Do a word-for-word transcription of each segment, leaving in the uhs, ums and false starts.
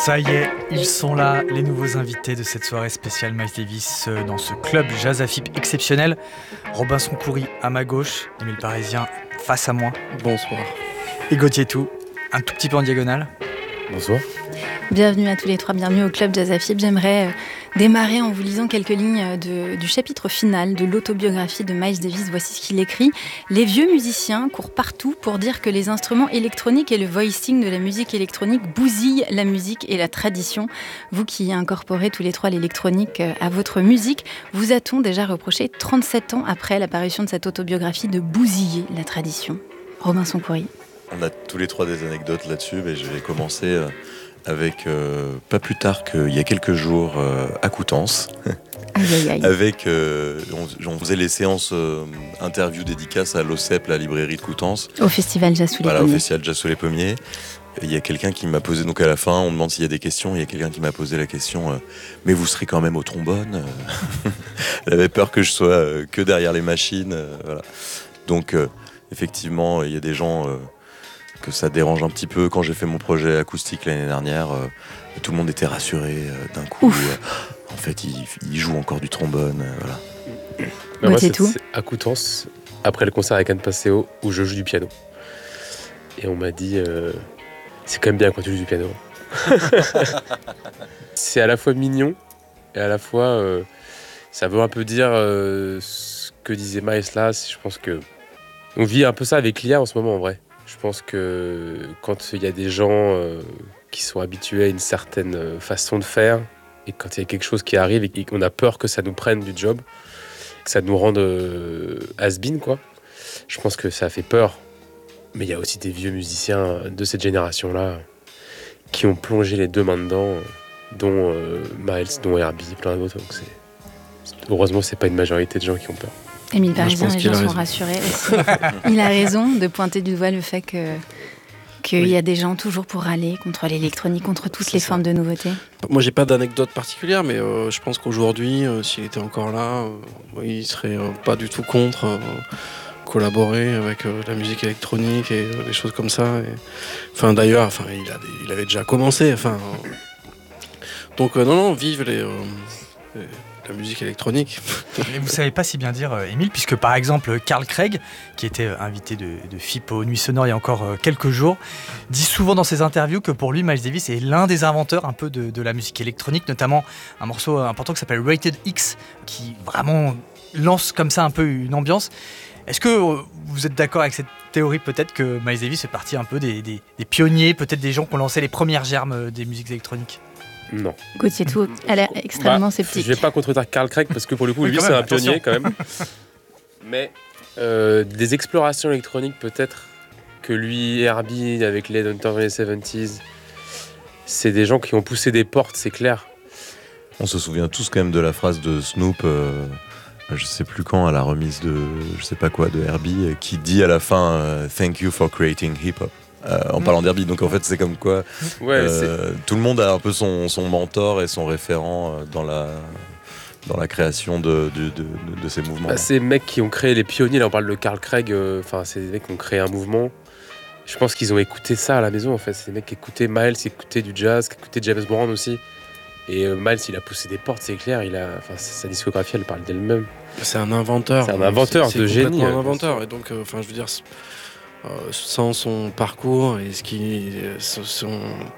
Ça y est, ils sont là, les nouveaux invités de cette soirée spéciale Miles Davis euh, dans ce club Jazz Afip exceptionnel. Robinson Khoury à ma gauche, Émile Parisien face à moi. Bonsoir. Et Gauthier Tout, un tout petit peu en diagonale. Bonsoir. Bienvenue à tous les trois, bienvenue au club Jazz Afip. J'aimerais euh, démarrer en vous lisant quelques lignes de, du chapitre final de l'autobiographie de Miles Davis. Voici ce qu'il écrit. Les vieux musiciens courent partout pour dire que les instruments électroniques et le voicing de la musique électronique bousillent la musique et la tradition. Vous qui incorporez tous les trois l'électronique à votre musique, vous a-t-on déjà reproché, trente-sept ans après l'apparition de cette autobiographie, de bousiller la tradition? Robinson Khoury. On a tous les trois des anecdotes là-dessus, mais je vais commencer euh, avec euh, pas plus tard qu'il y a quelques jours euh, à Coutances. Aïe, aïe, aïe. Avec, euh, on, on faisait les séances euh, interview dédicaces à l'O C E P, la librairie de Coutances. Au festival Jazz sous les Voilà, pommiers. au festival Jazz sous les pommiers. Et il y a quelqu'un qui m'a posé, donc à la fin, on demande s'il y a des questions. Il y a quelqu'un qui m'a posé la question, euh, mais vous serez quand même au trombone. Elle avait peur que je sois euh, que derrière les machines. Euh, voilà. Donc, euh, effectivement, il y a des gens euh, que ça dérange un petit peu. Quand j'ai fait mon projet acoustique l'année dernière, euh, tout le monde était rassuré euh, d'un coup. Euh, en fait, il, il joue encore du trombone. Euh, voilà. Bah moi, c'est c'est, tout. c'est à Coutances, après le concert avec Anne Passeo, où je joue du piano. Et on m'a dit, euh, c'est quand même bien quand tu joues du piano. C'est à la fois mignon, et à la fois, euh, ça veut un peu dire euh, ce que disait Miles là. Je pense que on vit un peu ça avec l'I A en ce moment, en vrai. Je pense que quand il y a des gens euh, qui sont habitués à une certaine façon de faire, et quand il y a quelque chose qui arrive et qu'on a peur que ça nous prenne du job, que ça nous rende euh, has-been, quoi. Je pense que ça fait peur. Mais il y a aussi des vieux musiciens de cette génération-là qui ont plongé les deux mains dedans, dont euh, Miles, dont Herbie, plein d'autres. Donc c'est... Heureusement, c'est pas une majorité de gens qui ont peur. Émile Parisien, pense les qu'il gens a sont raison. rassurés aussi. Il a raison de pointer du doigt le fait que qu'il Oui. y a des gens toujours pour râler contre l'électronique, contre toutes C'est les ça. formes de nouveautés. Moi, j'ai pas d'anecdote particulière, mais euh, je pense qu'aujourd'hui, euh, s'il était encore là, euh, il serait euh, pas du tout contre euh, collaborer avec euh, la musique électronique et euh, des choses comme ça. Et... Enfin, d'ailleurs, enfin, il, a des- il avait déjà commencé. Enfin, euh, donc euh, non, non, vive les, euh, les- la musique électronique. Mais vous savez pas si bien dire, euh, Émile, puisque par exemple, Carl Craig, qui était euh, invité de, de F I P aux Nuits Sonores il y a encore euh, quelques jours, dit souvent dans ses interviews que pour lui, Miles Davis est l'un des inventeurs un peu de, de la musique électronique, notamment un morceau important qui s'appelle Rated X, qui vraiment lance comme ça un peu une ambiance. Est-ce que euh, vous êtes d'accord avec cette théorie, peut-être que Miles Davis fait partie un peu des, des, des pionniers, peut-être des gens qui ont lancé les premières germes euh, des musiques électroniques? Non. Gauthier Tout a l'air extrêmement Bah, sceptique. Je vais pas contredire Carl Craig parce que pour le coup, Oui, lui, quand c'est même, un pionnier attention. quand même. Mais euh, des explorations électroniques, peut-être que lui, Herbie, avec Led Hunter dans les soixante-dix, c'est des gens qui ont poussé des portes, c'est clair. On se souvient tous quand même de la phrase de Snoop, euh, je sais plus quand, à la remise de je sais pas quoi de Herbie, euh, qui dit à la fin euh, Thank you for creating hip-hop. Euh, en Mm. parlant d'Herbie, donc en fait c'est comme quoi Ouais, euh, tout le monde a un peu son, son mentor et son référent euh, dans la, dans la création de, de, de, de, de ces mouvements. c'est bah, ces mecs qui ont créé les pionniers, là on parle de Carl Craig, enfin euh, c'est des mecs qui ont créé un mouvement. Je pense qu'ils ont écouté ça à la maison en fait. C'est des mecs qui écoutaient Miles, qui écoutaient du jazz, qui écoutaient James Brown aussi. Et euh, Miles, il a poussé des portes, c'est clair. Il a, enfin, sa discographie, elle parle d'elle-même. C'est un inventeur. C'est un inventeur C'est- de c'est génie, complètement euh, un bien inventeur. sûr. Et donc, euh, enfin, je veux dire, c'est- euh, sans son parcours et ce qui, euh, son, son,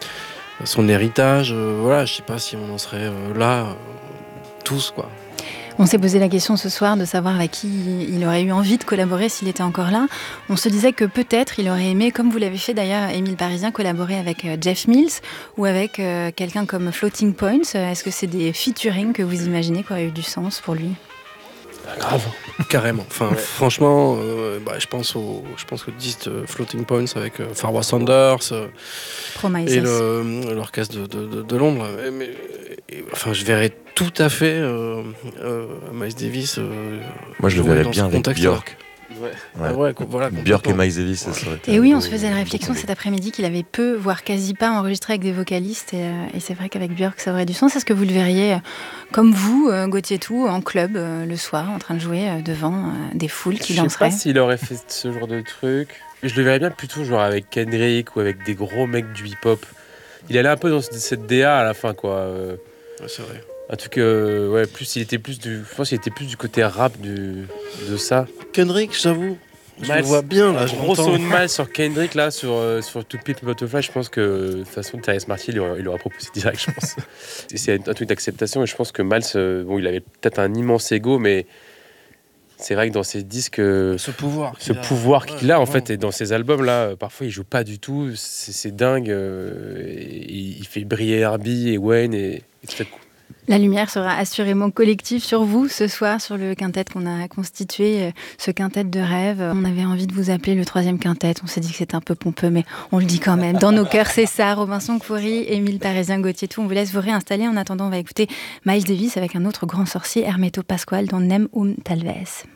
son héritage, euh, voilà, je sais pas si on en serait euh, là euh, tous, quoi. On s'est posé la question ce soir de savoir avec qui il aurait eu envie de collaborer s'il était encore là. On se disait que peut-être il aurait aimé, comme vous l'avez fait d'ailleurs, Émile Parisien, collaborer avec euh, Jeff Mills ou avec euh, quelqu'un comme Floating Points. Euh, Est-ce que c'est des featuring que vous imaginez qui auraient eu du sens pour lui? Grave. Carrément. Enfin, Ouais. franchement, euh, bah, je pense au, je pense au disque de Floating Points avec euh, Farwa Sanders euh, Promises. et le- l'orchestre de, de, de, de Londres. Et, mais, et, enfin, je verrais tout à fait euh, euh, Miles Davis. Euh, Moi je le jouer verrais dans bien ce avec contexte-là. Björk. Ouais. Ouais. Ah ouais, co- voilà, Björk et complètement. Miles Davis, ça serait été Et un oui, beau- on se faisait la beau réflexion combo. cet après-midi qu'il avait peu, voire quasi pas enregistré avec des vocalistes. Et, euh, et c'est vrai qu'avec Björk, ça aurait du sens. Est-ce que vous le verriez, euh, comme vous, euh, Gauthier Tout, en club euh, le soir, en train de jouer euh, devant euh, des foules qui Je sais danseraient? pas s'il aurait fait ce genre de truc. Je le verrais bien plutôt genre avec Kendrick ou avec des gros mecs du hip-hop il allait un peu dans cette D A à la fin, quoi. Euh, Ouais, c'est vrai. un truc, euh, ouais, plus, il était plus du, je pense qu'il était plus du côté rap du, de ça. Kendrick, j'avoue, je le Miles, vois bien là. un Je gros l'entends. son de Miles sur Kendrick, là, sur, euh, sur To Pimp a Butterfly, je pense que de toute façon, Terrence Marty, il aurait, il aurait proposé direct, je pense. C'est un truc d'acceptation, et je pense que Miles, euh, bon, il avait peut-être un immense ego, mais c'est vrai que dans ses disques, euh, Ce pouvoir. ce qu'il a. pouvoir qu'il a, en Ouais, fait, et dans ses albums, là, euh, parfois, il joue pas du tout, c'est, c'est dingue, euh, et il, il fait briller Herbie et Wayne, et, et tout ça. La lumière sera assurément collective sur vous ce soir, sur le quintet qu'on a constitué, euh, ce quintet de rêve. On avait envie de vous appeler le troisième quintet. On s'est dit que c'était un peu pompeux, mais on le dit quand même. Dans nos cœurs, c'est ça. Robinson Khoury, Émile Parisien-Gauthier, tout. On vous laisse vous réinstaller. En attendant, on va écouter Miles Davis avec un autre grand sorcier, Hermeto Pascoal, dans Nem um Talvez.